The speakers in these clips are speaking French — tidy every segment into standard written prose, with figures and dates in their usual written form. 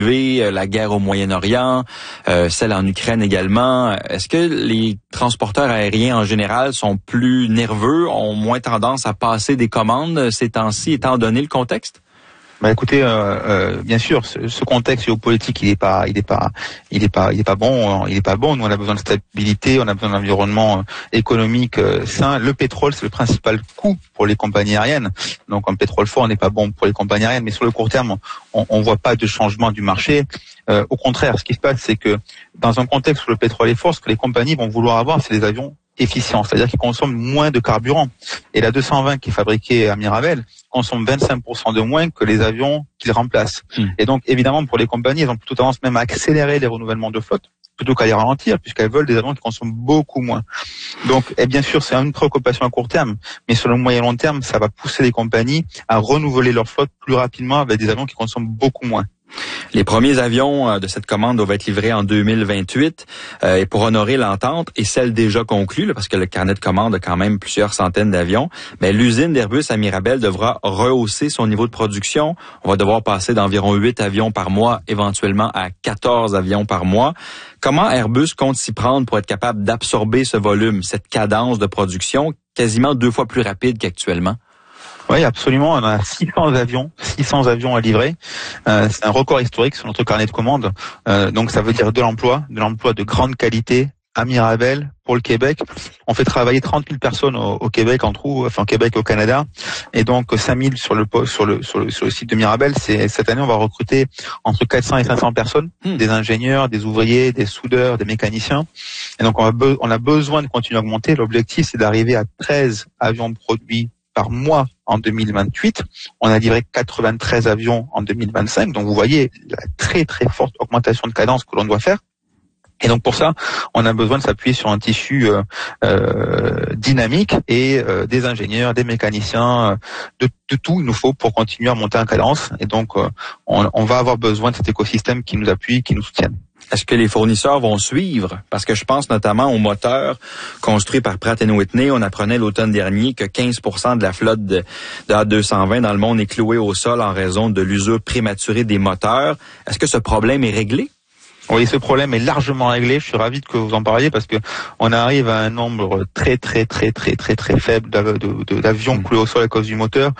la guerre au Moyen-Orient, celle en Ukraine également. Est-ce que les transporteurs aériens en général sont plus nerveux, ont moins tendance à passer des commandes ces temps-ci, étant donné le contexte? Écoutez, bien sûr, ce contexte géopolitique, il est pas bon. Nous, on a besoin de stabilité, on a besoin d'un environnement économique sain. Le pétrole, c'est le principal coût pour les compagnies aériennes. Donc, un pétrole fort n'est pas bon pour les compagnies aériennes, mais sur le court terme, on voit pas de changement du marché. Au contraire, ce qui se passe, c'est que dans un contexte où le pétrole est fort, ce que les compagnies vont vouloir avoir, c'est des avions efficients, c'est-à-dire qu'ils consomment moins de carburant. Et la 220 qui est fabriquée à Mirabel consomme 25% de moins que les avions qu'ils remplacent. Et donc, évidemment, pour les compagnies, elles ont plutôt tendance même à accélérer les renouvellements de flotte plutôt qu'à les ralentir, puisqu'elles veulent des avions qui consomment beaucoup moins. Donc, bien sûr, c'est une préoccupation à court terme, mais sur le moyen et long terme, ça va pousser les compagnies à renouveler leur flotte plus rapidement avec des avions qui consomment beaucoup moins. Les premiers avions de cette commande doivent être livrés en 2028 et pour honorer l'entente et celle déjà conclue, là, parce que le carnet de commande a quand même plusieurs centaines d'avions, mais l'usine d'Airbus à Mirabel devra rehausser son niveau de production. On va devoir passer d'environ 8 avions par mois, éventuellement à 14 avions par mois. Comment Airbus compte s'y prendre pour être capable d'absorber ce volume, cette cadence de production quasiment 2 fois plus rapide qu'actuellement? Oui, absolument. On a 600 avions à livrer. C'est un record historique sur notre carnet de commandes. Donc, ça veut dire de l'emploi de grande qualité à Mirabel pour le Québec. On fait travailler 30 000 personnes au Québec au Québec et au Canada. Et donc, 5 000 sur le site de Mirabel. Cette année, on va recruter entre 400 et 500 personnes, des ingénieurs, des ouvriers, des soudeurs, des mécaniciens. Et donc, on a besoin de continuer à augmenter. L'objectif, c'est d'arriver à 13 avions produits par mois en 2028. On a livré 93 avions en 2025. Donc, vous voyez la très, très forte augmentation de cadence que l'on doit faire. Et donc, pour ça, on a besoin de s'appuyer sur un tissu dynamique et des ingénieurs, des mécaniciens, de tout il nous faut pour continuer à monter en cadence. Et donc, on va avoir besoin de cet écosystème qui nous appuie, qui nous soutienne. Est-ce que les fournisseurs vont suivre? Parce que je pense notamment aux moteurs construits par Pratt & Whitney. On apprenait l'automne dernier que 15% de la flotte de A220 dans le monde est clouée au sol en raison de l'usure prématurée des moteurs. Est-ce que ce problème est réglé? Oui, ce problème est largement réglé. Je suis ravi que vous en parliez parce que on arrive à un nombre très faible d'avions cloués au sol à cause du moteur.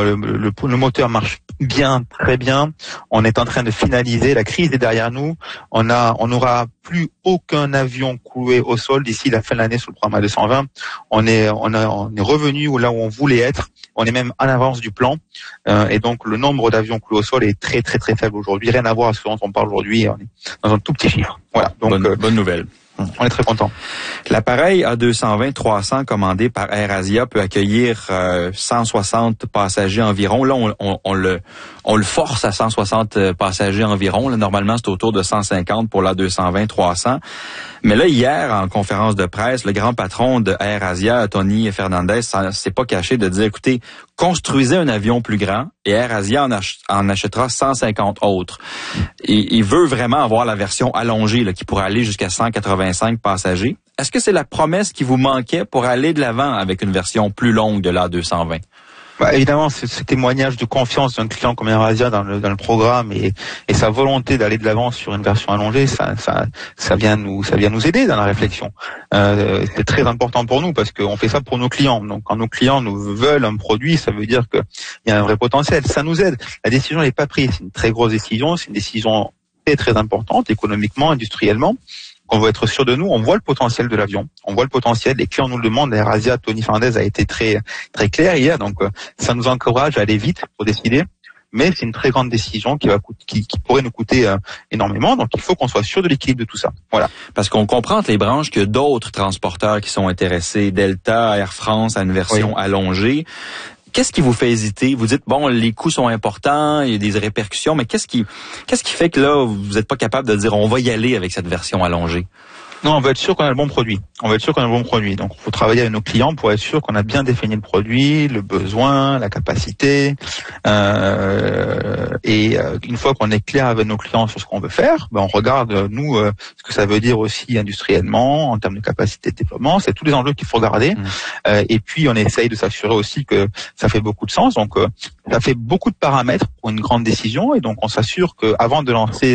Le moteur marche bien, très bien. On est en train de finaliser. La crise est derrière nous. On n'aura plus aucun avion cloué au sol d'ici la fin de l'année sur le programme A220. On est revenu là où on voulait être. On est même en avance du plan. Et donc, le nombre d'avions cloués au sol est très faible aujourd'hui. Rien à voir avec ce dont on parle aujourd'hui. On est dans un tout petit chiffre. Voilà. Donc, bonne nouvelle. On est très content. L'appareil A220-300 commandé par AirAsia peut accueillir 160 passagers environ. Là, on le force à 160 passagers environ. Là, normalement, c'est autour de 150 pour l'A220-300. Mais là, hier, en conférence de presse, le grand patron de AirAsia, Tony Fernandez, s'est pas caché de dire, écoutez, construisez un avion plus grand et AirAsia en achètera 150 autres. Et il veut vraiment avoir la version allongée là, qui pourrait aller jusqu'à 185 passagers. Est-ce que c'est la promesse qui vous manquait pour aller de l'avant avec une version plus longue de l'A220? Évidemment, ce témoignage de confiance d'un client comme AirAsia dans le programme et sa volonté d'aller de l'avant sur une version allongée, ça vient nous aider dans la réflexion. C'est très important pour nous parce qu'on fait ça pour nos clients. Donc, quand nos clients nous veulent un produit, ça veut dire qu'il y a un vrai potentiel. Ça nous aide. La décision n'est pas prise. C'est une très grosse décision. C'est une décision très importante économiquement, industriellement. On veut être sûr de nous, on voit le potentiel de l'avion, on voit le potentiel, les clients nous le demandent, AirAsia, Tony Fernandez a été très clair hier, donc ça nous encourage à aller vite pour décider, mais c'est une très grande décision qui pourrait nous coûter énormément, donc il faut qu'on soit sûr de l'équilibre de tout ça. Voilà. Parce qu'on comprend entre les branches qu'il y a d'autres transporteurs qui sont intéressés, Delta, Air France à une version allongée. Qu'est-ce qui vous fait hésiter? Vous dites, bon, les coûts sont importants, il y a des répercussions, mais qu'est-ce qui fait que là, vous n'êtes pas capable de dire, on va y aller avec cette version allongée? Non, on veut être sûr qu'on a le bon produit. Donc, il faut travailler avec nos clients pour être sûr qu'on a bien défini le produit, le besoin, la capacité. Et une fois qu'on est clair avec nos clients sur ce qu'on veut faire, on regarde, nous, ce que ça veut dire aussi industriellement, en termes de capacité de déploiement. C'est tous les enjeux qu'il faut regarder. Et puis, on essaye de s'assurer aussi que ça fait beaucoup de sens. Donc, ça fait beaucoup de paramètres pour une grande décision. Et donc, on s'assure qu'avant de lancer